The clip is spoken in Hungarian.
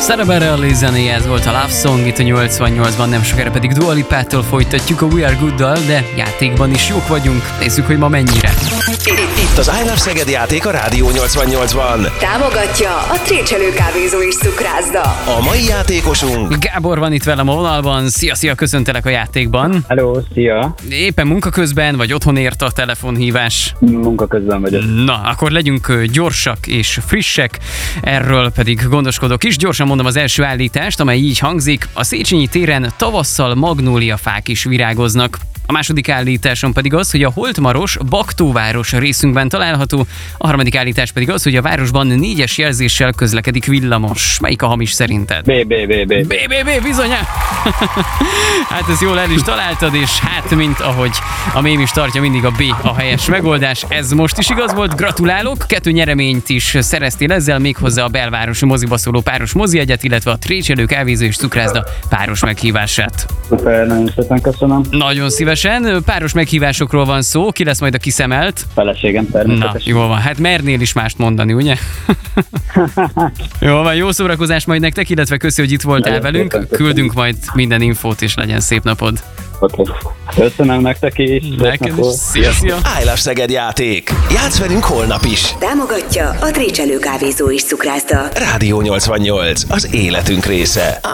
Cerebrelli zenéje, ez volt a Love Song itt a 88-ban, nem sokára pedig Dua Lipától folytatjuk a We Are Good-dal, de játékban is jók vagyunk, nézzük, hogy ma mennyire. Itt az I Love Szeged játék a Rádió 88-ban. Támogatja a Trécselő kávézó és cukrászda. A mai játékosunk Gábor van itt velem a vonalban, szia, köszöntelek a játékban. Hello, szia! Éppen munka közben, vagy otthon ért a telefonhívás? Munka közben vagyok. Na, akkor legyünk gyorsak és frissek, erről pedig gondoskodok is. Gyorsan mondom az első állítást, amely így hangzik: a Széchenyi téren tavasszal magnóliafák is virágoznak. A második állításom pedig az, hogy a Holtmaros Baktóváros részünkben található. A harmadik állítás pedig az, hogy a városban 4-es jelzéssel közlekedik villamos. Melyik a hamis szerinted? B, bizony! Hát ezt jól el is találtad, és hát mint ahogy a mém is tartja, mindig a B a helyes megoldás. Ez most is igaz volt, gratulálok! 2 nyereményt is szereztél ezzel, méghozzá a belvárosi moziba szóló páros mozijegyet, illetve a Trécselő kávézó és cukrászda páros meghívását. Szuper, nagyon szépen köszönöm. Nagyon szívesen. Páros meghívásokról van szó, ki lesz majd a kiszemelt? Feleségem természetesen. Na, jól van, hát mernél is mást mondani, ugye? Jól van, jó szórakozás majd nektek, illetve köszi, hogy itt voltál nagyon velünk. szépen, Küldünk majd minden infót, és legyen szép napod. Okay. Köszönöm nektek is. Neked is. Szia! I Love Szeged játék. Játsz velünk holnap is. Támogatja a Trécselő kávézó és cukrászda. Rádió 88, az életünk része.